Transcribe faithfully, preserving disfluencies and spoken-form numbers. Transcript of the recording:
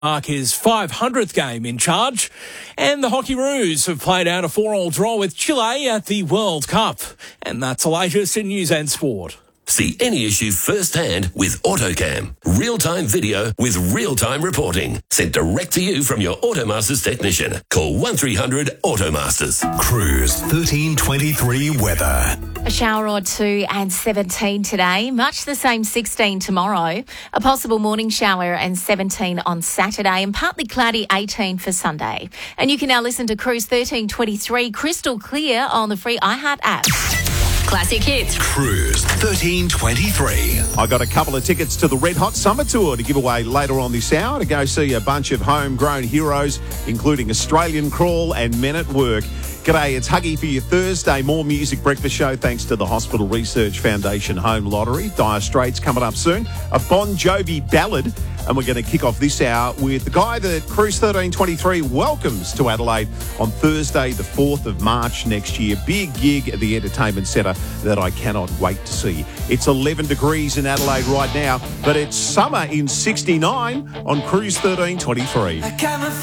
Mark his five hundredth game in charge, and the Hockeyroos have played out a four-all draw with Chile at the World Cup. And that's the latest in news and sport. See any issue firsthand with AutoCam. Real-time video with real-time reporting. Sent direct to you from your Automasters technician. Call one three hundred Automasters. Cruise thirteen twenty-three weather. A shower or two and seventeen today. Much the same sixteen tomorrow. A possible morning shower and seventeen on Saturday, and partly cloudy eighteen for Sunday. And you can now listen to Cruise thirteen twenty-three crystal clear on the free iHeart app. Classic hits. Cruise thirteen twenty-three. I got a couple of tickets to the Red Hot Summer Tour to give away later on this hour to go see a bunch of homegrown heroes, including Australian Crawl and Men at Work. G'day, it's Huggy for your Thursday More Music Breakfast Show thanks to the Hospital Research Foundation Home Lottery. Dire Straits coming up soon. A Bon Jovi ballad. And we're going to kick off this hour with the guy that Cruise thirteen twenty-three welcomes to Adelaide on Thursday, the fourth of March next year. Big gig at the Entertainment Centre that I cannot wait to see. It's eleven degrees in Adelaide right now, but it's summer in sixty-nine on Cruise thirteen twenty-three.